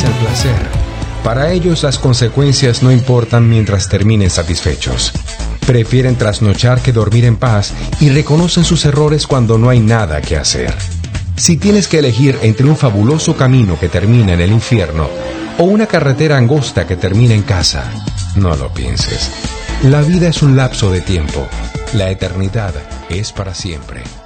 al placer. Para ellos las consecuencias no importan mientras terminen satisfechos. Prefieren trasnochar que dormir en paz y reconocen sus errores cuando no hay nada que hacer. Si tienes que elegir entre un fabuloso camino que termina en el infierno o una carretera angosta que termina en casa, no lo pienses. La vida es un lapso de tiempo. La eternidad es para siempre.